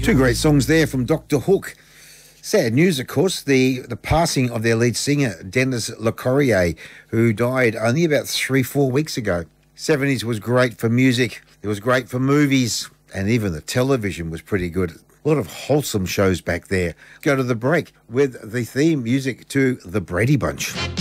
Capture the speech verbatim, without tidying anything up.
Two great songs there from Doctor Hook. Sad news, of course, the, the passing of their lead singer, Denis Lecorrier, who died only about three, four weeks ago. seventies was great for music. It was great for movies. And even the television was pretty good. A lot of wholesome shows back there. Go to the break with the theme music to The Brady Bunch.